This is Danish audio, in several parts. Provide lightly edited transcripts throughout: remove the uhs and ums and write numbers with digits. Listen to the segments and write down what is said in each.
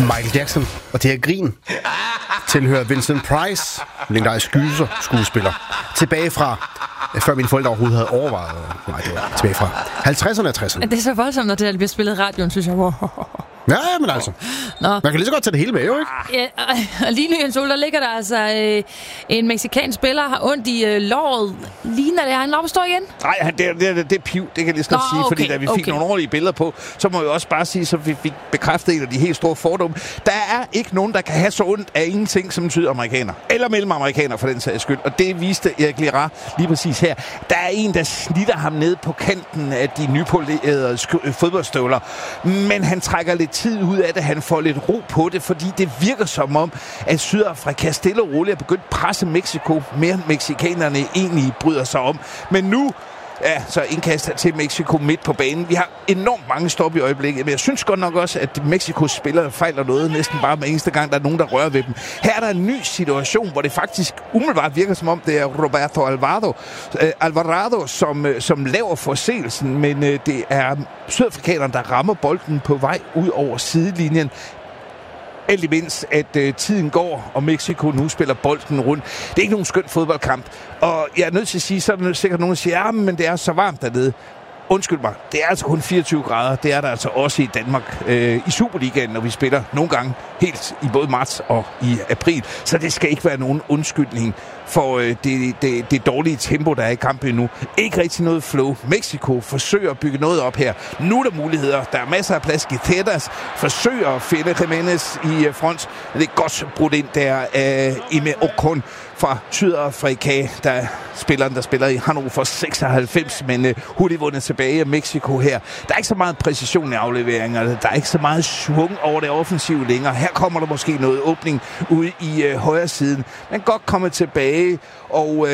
Michael Jackson og det her grin tilhører Vincent Price, legendarisk skuespiller. Tilbage fra, før mine forældre overhovedet havde overvejet. Nej, det var tilbage fra 50'erne og 60'erne. Det er så voldsomt, når det bliver spillet i radioen, synes jeg. Ja, men altså. Nå. Man kan lige så godt tage det hele med, jo ikke? Ja, og lige nu, Jens Ole, der ligger der altså en mexikansk spiller, har ondt i låret. Ligner det, han opstår igen? Nej, det er piv, det kan jeg lige så godt sige. Fordi da vi fik nogle ordentlige billeder på, så må vi også bare sige, så vi fik bekræftet en af de helt store fordomme. Der er ikke nogen, der kan have så ondt af ingenting som sydamerikaner. Eller mellemamerikaner, for den sags skyld. Og det viste Erik Lira lige præcis her. Der er en, der snitter ham ned på kanten af de nypolerede fodboldstøvler. Men han trækker lidt tid ud af det. Han får lidt ro på det, fordi det virker som om, at Sydafrika stille og roligt er begyndt at presse Mexico mere end mexikanerne egentlig bryder sig om. Men nu så indkast til Mexico midt på banen. Vi har enormt mange stop i øjeblikket, men jeg synes godt nok også, at Mexikos spillere fejler noget næsten bare med eneste gang, der er nogen, der rører ved dem. Her er der en ny situation, hvor det faktisk umiddelbart virker som om, det er Roberto Alvarado, som laver forseelsen, men det er sydafrikanerne, der rammer bolden på vej ud over sidelinjen. Alt imens, at tiden går, og Mexico nu spiller bolden rundt. Det er ikke nogen skøn fodboldkamp. Og jeg er nødt til at sige, så er der sikkert nogen, der siger, ja, men det er så varmt dernede. Undskyld mig, det er altså kun 24 grader. Det er der altså også i Danmark i Superligaen, når vi spiller nogle gange helt i både marts og i april. Så det skal ikke være nogen undskyldning for det dårlige tempo, der er i kampen nu. Ikke rigtig noget flow. Mexico forsøger at bygge noget op her. Nu er der muligheder. Der er masser af plads. Guiteras forsøger at finde Jimenez i front. Det er godt brudt ind der af Ime Ocon fra Sydafrika, der spiller i Hannover 96, men hurtigt vundet tilbage af Mexico her. Der er ikke så meget præcision i afleveringerne. Der er ikke så meget svung over det offensive længere. Her kommer der måske noget åbning ude i højre siden. Men godt komme tilbage, og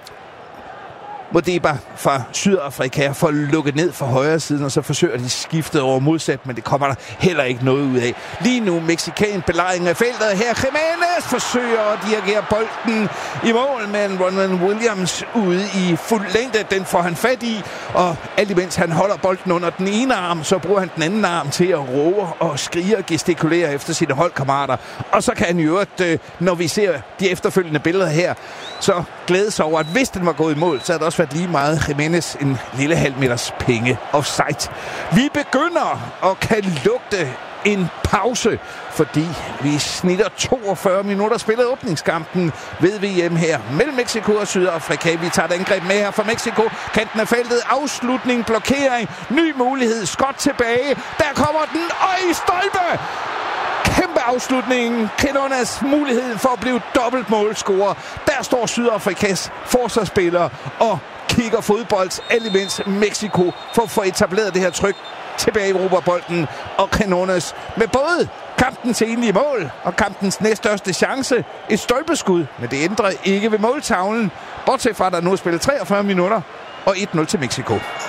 Modiba fra Sydafrika får lukket ned fra højre siden, og så forsøger de skiftet over modsat, men det kommer der heller ikke noget ud af. Lige nu mexican belejring af feltet her. Jimenez forsøger at dirigere bolden i mål, men Ronald Williams ude i fuld længde. Den får han fat i, og alt imens han holder bolden under den ene arm, så bruger han den anden arm til at råbe og skrige og gestikulere efter sine holdkammerater. Og så kan han jo, når vi ser de efterfølgende billeder her, så glæde sig over, at hvis den var gået i mål, så havde der også været lige meget Jimenez en lille halv meters penge offside. Vi begynder at kan lugte en pause, fordi vi snitter 42 minutter spillet åbningskampen ved VM her mellem Mexico og Sydafrika. Vi tager et angreb med her fra Mexico. Kanten af feltet, afslutning, blokering, ny mulighed, skot tilbage. Der kommer den, og i stolpe! Kæmpe afslutningen. Quinones mulighed for at blive dobbelt målscorer. Der står Sydafrikas forsvarsspillere og kigger fodbold, alt imens Mexico for at få etableret det her tryk tilbage i Europabolden, og Quinones med både kampens enlige mål og kampens næststørste chance, et stolpeskud, men det ændrer ikke ved måltavlen, bortset fra at der nu er spillet 43 minutter og 1-0 til Mexico.